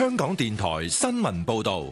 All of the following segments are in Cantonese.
香港電台新聞報道。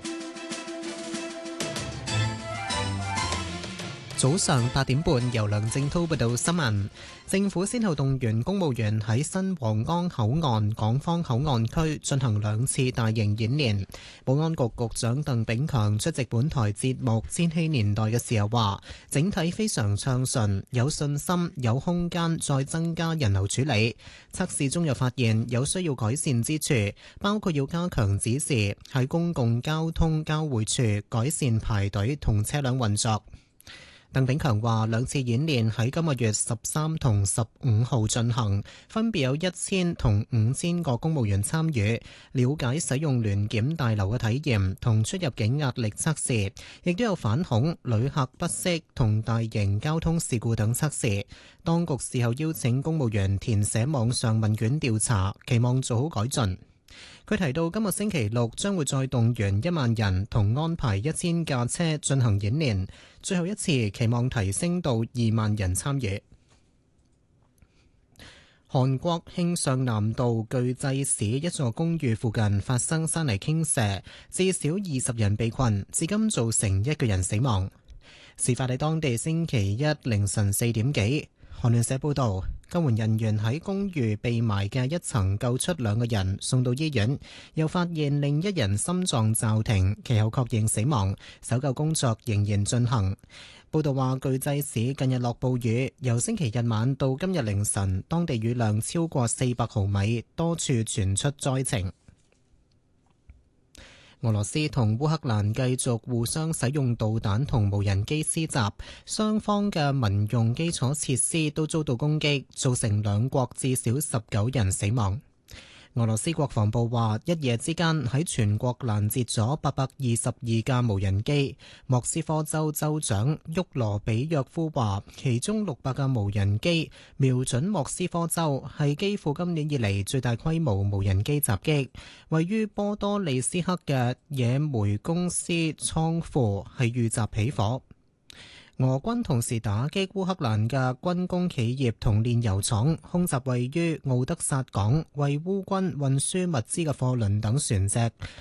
早上8點半，由梁正濤報道新聞。政府先後動員公務員喺新皇崗口岸、港方口岸區進行2次大型演練。保安局局長鄧炳強出席本台節目《千禧年代》嘅時候話，整體非常暢順，有信心有空間再增加人流處理。測試中又發現有需要改善之處，包括要加強指示喺公共交通交匯處改善排隊同車輛運作。鄧炳強話，2次演練喺今個月13同15號進行，分別有1000同5000個公務員參與，了解使用聯檢大樓嘅體驗同出入境壓力測試，亦都有反恐、旅客不適同大型交通事故等測試。當局事後邀請公務員填寫網上問卷調查，期望做好改進。佢提到今個星期六將會再動員1萬人同安排1000架車進行演練，最後一次期望提升到2萬人參與。韓國慶尚南道具濟市一座公寓附近發生山泥傾瀉，至少20人被困，至今造成1個人死亡。事發喺當地星期一凌晨4點幾。韓聯社報道，救援人員喺公寓被埋嘅一層救出2個人，送到醫院，又發現另一人心臟驟停，其後確認死亡。搜救工作仍然進行。報道話，具濟市近日落暴雨，由星期日晚到今日凌晨，當地雨量超過400毫米，多處傳出災情。俄羅斯同烏克蘭繼續互相使用導彈同無人機施襲，雙方嘅民用基礎設施都遭到攻擊，造成兩國至少19人死亡。俄羅斯國防部話，一夜之間喺全國攔截咗822架無人機。莫斯科州州長沃羅比約夫話，其中600架無人機瞄準莫斯科州，係基輔今年以嚟最大規模無人機襲擊。位於波多利斯克嘅野煤公司倉庫係遇襲起火。俄軍同時打擊烏克蘭嘅軍工企業同煉油廠，空襲位於敖德薩港為烏軍運輸物資嘅貨輪等船隻。